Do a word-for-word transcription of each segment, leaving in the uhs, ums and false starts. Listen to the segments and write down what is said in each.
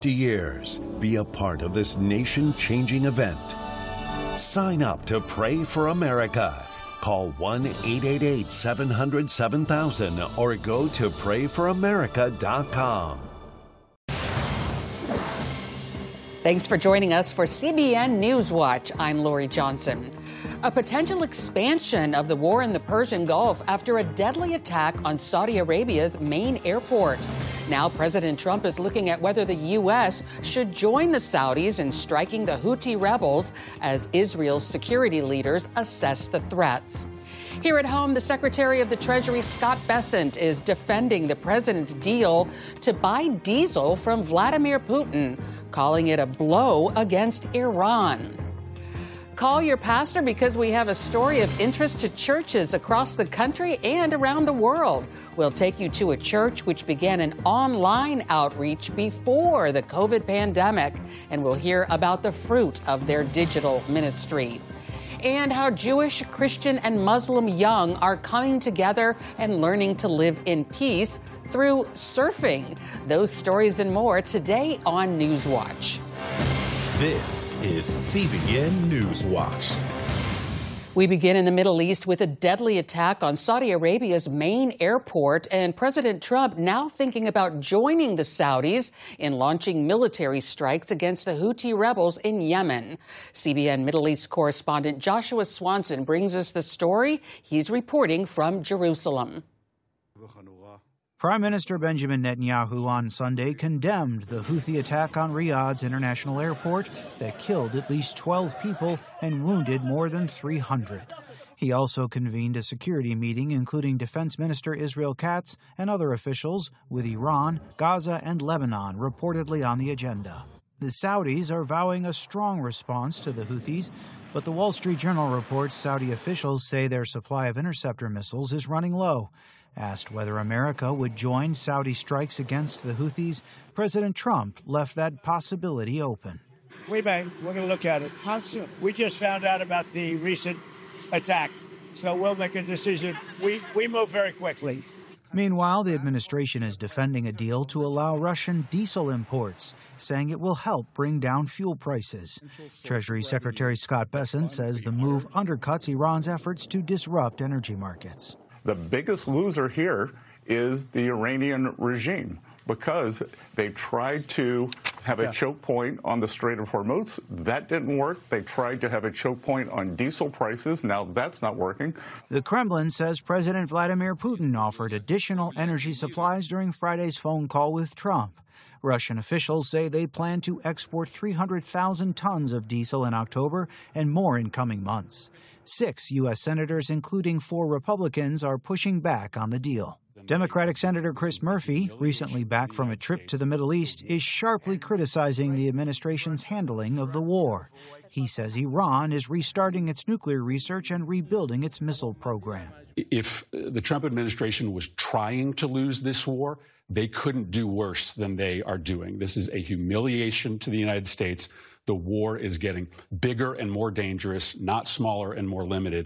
Years. Be a part of this nation-changing event. Sign up to Pray for America. Call one eight eight eight, seven hundred, seven thousand or go to pray for america dot com. Thanks for joining us for C B N Newswatch. I'm Lori Johnson. A potential expansion of the war in the Persian Gulf after a deadly attack on Saudi Arabia's main airport. Now President Trump is looking at whether the U S should join the Saudis in striking the Houthi rebels as Israel's security leaders assess the threats. Here at home, the Secretary of the Treasury, Scott Bessent, is defending the president's deal to buy diesel from Vladimir Putin, calling it a blow against Iran. Call your pastor because we have a story of interest to churches across the country and around the world. We'll take you to a church which began an online outreach before the COVID pandemic, and we'll hear about the fruit of their digital ministry. And how Jewish, Christian, and Muslim young are coming together and learning to live in peace through surfing. Those stories and more today on Newswatch. This is C B N Newswatch. We begin in the Middle East with a deadly attack on Saudi Arabia's main airport, and President Trump now thinking about joining the Saudis in launching military strikes against the Houthi rebels in Yemen. C B N Middle East correspondent Joshua Swanson brings us the story. He's reporting from Jerusalem. Prime Minister Benjamin Netanyahu on Sunday condemned the Houthi attack on Riyadh's international airport that killed at least twelve people and wounded more than three hundred. He also convened a security meeting, including Defense Minister Israel Katz and other officials, with Iran, Gaza, and Lebanon reportedly on the agenda. The Saudis are vowing a strong response to the Houthis, but the Wall Street Journal reports Saudi officials say their supply of interceptor missiles is running low. Asked whether America would join Saudi strikes against the Houthis, President Trump left that possibility open. We may. We're going to look at it. How soon? We just found out about the recent attack, so we'll make a decision. We, we move very quickly. Meanwhile, the administration is defending a deal to allow Russian diesel imports, saying it will help bring down fuel prices. Treasury Secretary Scott Bessent says the move undercuts Iran's efforts to disrupt energy markets. The biggest loser here is the Iranian regime because they tried to have a yeah. choke point on the Strait of Hormuz. That didn't work. They tried to have a choke point on diesel prices. Now that's not working. The Kremlin says President Vladimir Putin offered additional energy supplies during Friday's phone call with Trump. Russian officials say they plan to export three hundred thousand tons of diesel in October and more in coming months. Six U S senators, including four Republicans, are pushing back on the deal. Democratic Senator Chris Murphy, recently back from a trip to the Middle East, is sharply criticizing the administration's handling of the war. He says Iran is restarting its nuclear research and rebuilding its missile program. If the Trump administration was trying to lose this war, they couldn't do worse than they are doing. This is a humiliation to the United States. The war is getting bigger and more dangerous, not smaller and more limited.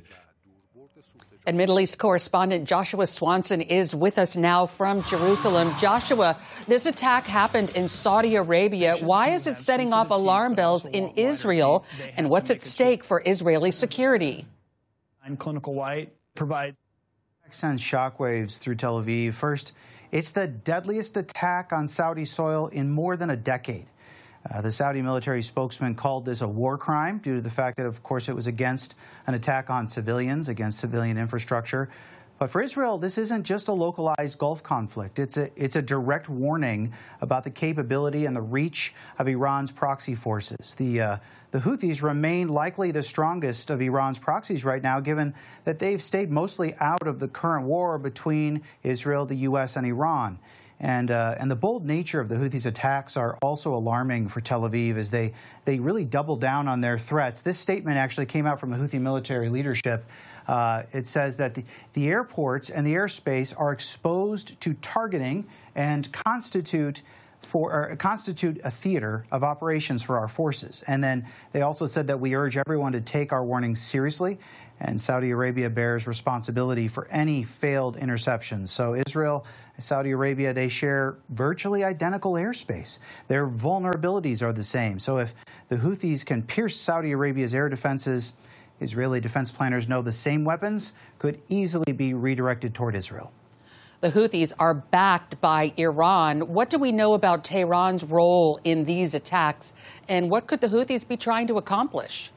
And Middle East correspondent Joshua Swanson is with us now from Jerusalem. Joshua, this attack happened in Saudi Arabia. Why is it setting off alarm bells in Israel? And what's at stake for Israeli security? And Clinical White provides sends shockwaves through Tel Aviv. First, it's the deadliest attack on Saudi soil in more than a decade. Uh, the Saudi military spokesman called this a war crime due to the fact that, of course, it was against an attack on civilians, against civilian infrastructure. But for Israel, this isn't just a localized Gulf conflict. It's a, it's a direct warning about the capability and the reach of Iran's proxy forces. The, uh, the Houthis remain likely the strongest of Iran's proxies right now, given that they've stayed mostly out of the current war between Israel, the U S, and Iran. And, uh, and the bold nature of the Houthis' attacks are also alarming for Tel Aviv as they, they really double down on their threats. This statement actually came out from the Houthi military leadership. Uh, it says that the, the airports and the airspace are exposed to targeting and constitute for, or constitute a theater of operations for our forces. And then they also said that we urge everyone to take our warnings seriously, and Saudi Arabia bears responsibility for any failed interceptions. So Israel, Saudi Arabia, they share virtually identical airspace. Their vulnerabilities are the same. So if the Houthis can pierce Saudi Arabia's air defenses, Israeli defense planners know the same weapons could easily be redirected toward Israel. The Houthis are backed by Iran. What do we know about Tehran's role in these attacks, and what could the Houthis be trying to accomplish?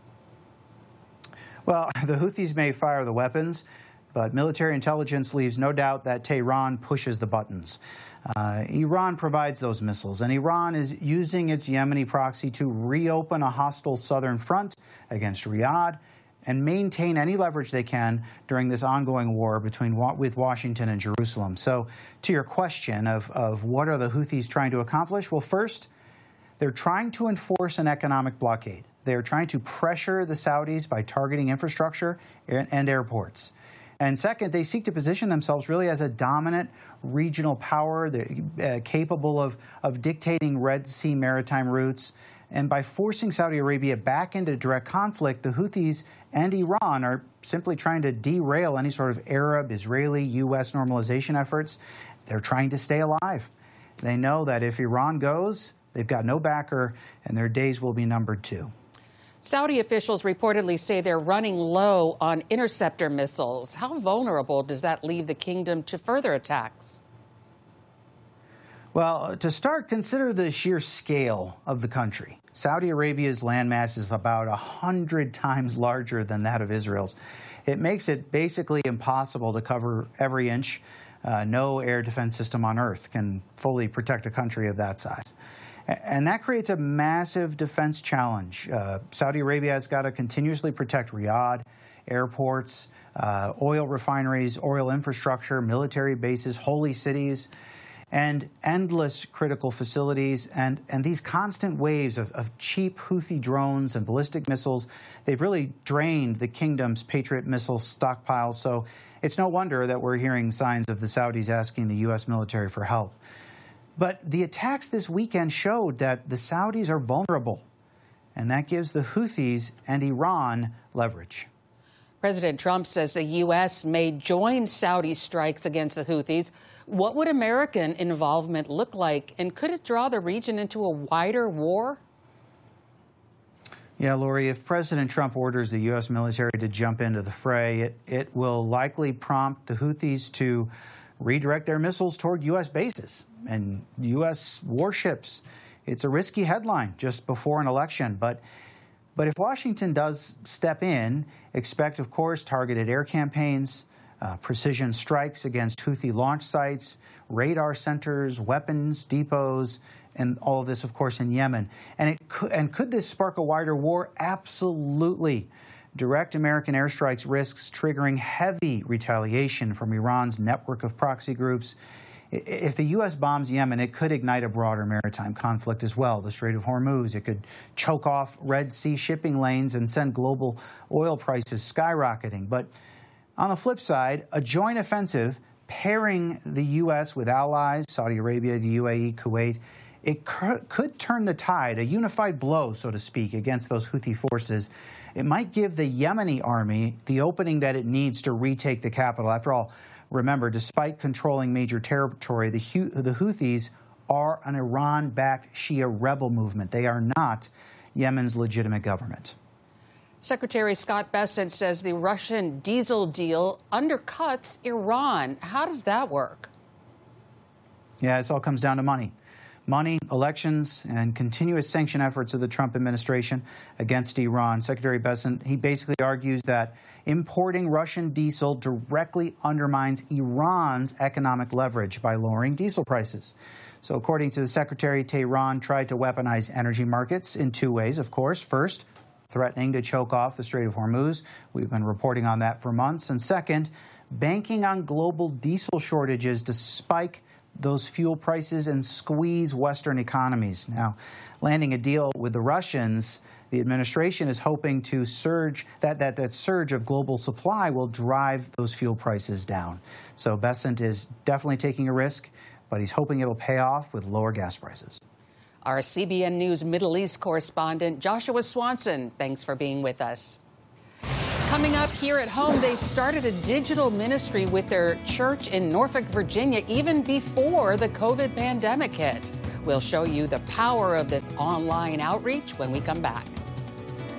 Well, the Houthis may fire the weapons, but military intelligence leaves no doubt that Tehran pushes the buttons. Uh, Iran provides those missiles, and Iran is using its Yemeni proxy to reopen a hostile southern front against Riyadh and maintain any leverage they can during this ongoing war between with Washington and Jerusalem. So to your question of, of what are the Houthis trying to accomplish? Well, first, they're trying to enforce an economic blockade. They're trying to pressure the Saudis by targeting infrastructure and airports. And second, they seek to position themselves really as a dominant regional power. They're uh, capable of, of dictating Red Sea maritime routes. And by forcing Saudi Arabia back into direct conflict, the Houthis and Iran are simply trying to derail any sort of Arab, Israeli, U S normalization efforts. They're trying to stay alive. They know that if Iran goes, they've got no backer, and their days will be numbered too. Saudi officials reportedly say they're running low on interceptor missiles. How vulnerable does that leave the kingdom to further attacks? Well, to start, consider the sheer scale of the country. Saudi Arabia's landmass is about one hundred times larger than that of Israel's. It makes it basically impossible to cover every inch. Uh, no air defense system on Earth can fully protect a country of that size. And that creates a massive defense challenge. Uh, Saudi Arabia has got to continuously protect Riyadh, airports, uh, oil refineries, oil infrastructure, military bases, holy cities, and endless critical facilities. And, and these constant waves of, of cheap Houthi drones and ballistic missiles, they've really drained the kingdom's Patriot missile stockpiles. So it's no wonder that we're hearing signs of the Saudis asking the U S military for help. But the attacks this weekend showed that the Saudis are vulnerable, and that gives the Houthis and Iran leverage. President Trump says the U S may join Saudi strikes against the Houthis. What would American involvement look like, and could it draw the region into a wider war? Yeah, Lori, if President Trump orders the U S military to jump into the fray, it, it will likely prompt the Houthis to redirect their missiles toward U S bases and U S warships. It's a risky headline just before an election. But, but if Washington does step in, expect, of course, targeted air campaigns, uh, precision strikes against Houthi launch sites, radar centers, weapons depots, and all of this, of course, in Yemen. And, it could, and could this spark a wider war? Absolutely. Direct American airstrikes risks triggering heavy retaliation from Iran's network of proxy groups. If the U S bombs Yemen, it could ignite a broader maritime conflict as well. The Strait of Hormuz, it could choke off Red Sea shipping lanes and send global oil prices skyrocketing. But on the flip side, a joint offensive pairing the U S with allies, Saudi Arabia, the U A E, Kuwait, it could turn the tide, a unified blow, so to speak, against those Houthi forces. It might give the Yemeni army the opening that it needs to retake the capital. After all, remember, despite controlling major territory, the, the Houthis are an Iran-backed Shia rebel movement. They are not Yemen's legitimate government. Secretary Scott Bessent says the Russian diesel deal undercuts Iran. How does that work? Yeah, this all comes down to money. Money, elections, and continuous sanction efforts of the Trump administration against Iran. Secretary Bessent, he basically argues that importing Russian diesel directly undermines Iran's economic leverage by lowering diesel prices. So according to the secretary, Tehran tried to weaponize energy markets in two ways, of course. First, threatening to choke off the Strait of Hormuz. We've been reporting on that for months. And second, banking on global diesel shortages to spike those fuel prices and squeeze Western economies. Now, landing a deal with the Russians, the administration is hoping to surge, that, that, that surge of global supply will drive those fuel prices down. So Bessent is definitely taking a risk, but he's hoping it'll pay off with lower gas prices. Our C B N News Middle East correspondent, Joshua Swanson, thanks for being with us. Coming up here at home, they started a digital ministry with their church in Norfolk, Virginia, even before the COVID pandemic hit. We'll show you the power of this online outreach when we come back.